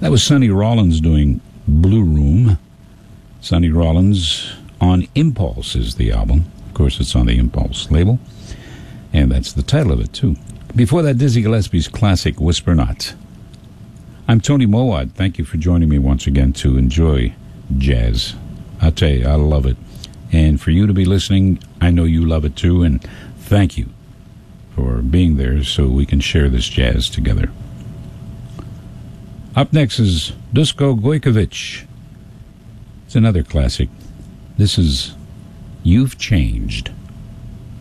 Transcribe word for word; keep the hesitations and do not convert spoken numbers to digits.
That was Sonny Rollins doing Blue Room. Sonny Rollins on Impulse is the album. Of course, it's on the Impulse label. And that's the title of it, too. Before that, Dizzy Gillespie's classic Whisper Not. I'm Tony Mowat. Thank you for joining me once again to enjoy jazz. I'll tell you, I love it. And for you to be listening, I know you love it, too. And thank you for being there so we can share this jazz together. Up next is Dusko Gojkovic. It's another classic. This is You've Changed.